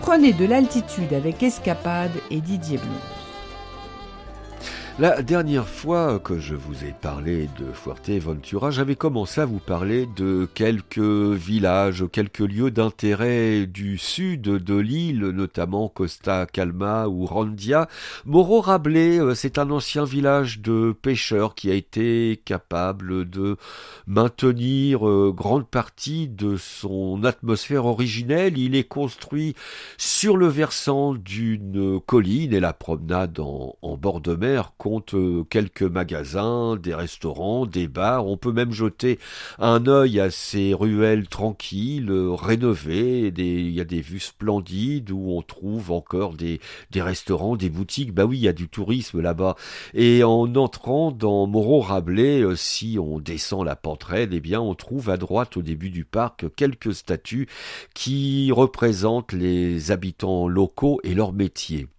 Prenez de l'altitude avec Escapade et Didier Blues. La dernière fois que je vous ai parlé de Fuerteventura, j'avais commencé à vous parler de quelques villages, quelques lieux d'intérêt du sud de l'île, notamment Costa Calma ou Randia. Morro Rablé, c'est un ancien village de pêcheurs qui a été capable de maintenir grande partie de son atmosphère originelle. Il est construit sur le versant d'une colline et la promenade en bord de mer compte quelques magasins, des restaurants, des bars. On peut même jeter un œil à ces ruelles tranquilles, rénovées. Il y a des vues splendides où on trouve encore des restaurants, des boutiques. Bah oui, il y a du tourisme là-bas. Et en entrant dans Morro Rablé, si on descend la pente raide, eh bien on trouve à droite au début du parc quelques statues qui représentent les habitants locaux et leur métier.